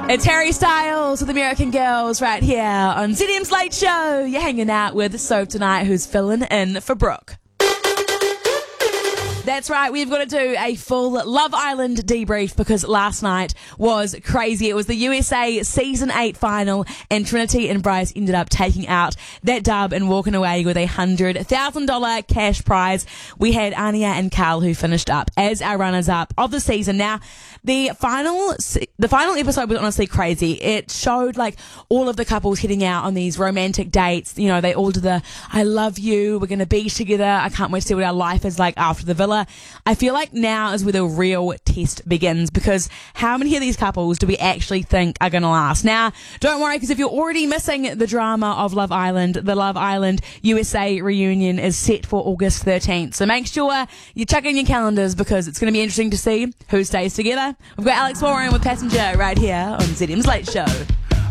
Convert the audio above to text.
It's Harry Styles with American Girls right here on ZM's Late Show. You're hanging out with Soph tonight, who's filling in for Brooke. That's right, we've got to do a full Love Island debrief because last night was crazy. It was the USA Season 8 final and Trinity and Bryce ended up taking out that dub and walking away with a $100,000 cash prize. We had Anya and Carl who finished up as our runners-up of the season. Now, the final episode was honestly crazy. It showed like all of the couples heading out on these romantic dates. You know, they all did the I love you, we're going to be together, I can't wait to see what our life is like after the villa. I feel like now is where the real test begins because how many of these couples do we actually think are going to last? Now, don't worry because if you're already missing the drama of Love Island, the Love Island USA reunion is set for August 13th. So make sure you check in your calendars because it's going to be interesting to see who stays together. We've got Alex Warren with Passenger right here on ZM's Late Show.